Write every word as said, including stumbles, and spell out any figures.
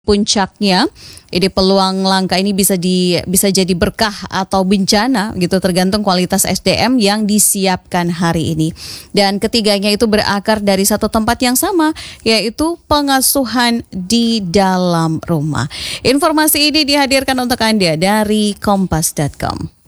puncaknya, ini peluang langkah ini bisa di bisa jadi berkah atau bencana gitu, tergantung kualitas S D M yang disiapkan hari ini. Dan ketiganya itu berakar dari satu tempat yang sama, yaitu pengasuhan di dalam rumah. Informasi ini dihadirkan untuk Anda dari kompas titik com.